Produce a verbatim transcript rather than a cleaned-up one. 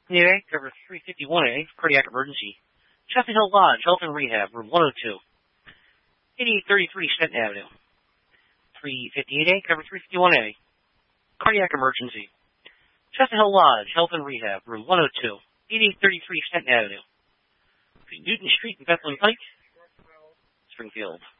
Anyway, cover three fifty-one A, cardiac emergency. Chestnut Hill Lodge, Health and Rehab, room one oh two. eighty-eight thirty-three Stanton Avenue. three fifty-eight A, cover three fifty-one A. Cardiac emergency. Chestnut Hill Lodge, Health and Rehab, room one oh two. eighty-eight thirty-three Stanton Avenue. Newton Street and Bethlehem Pike, Springfield.